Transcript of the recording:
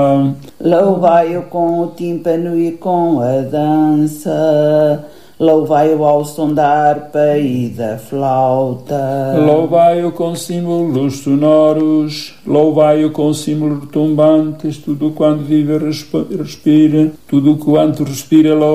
Louvai-o com o tímpano e com a dança, louvai-o ao som da harpa e da flauta. Louvai-o com símbolos sonoros, louvai-o com símbolos retumbantes, tudo quanto vive respira, tudo quanto respira,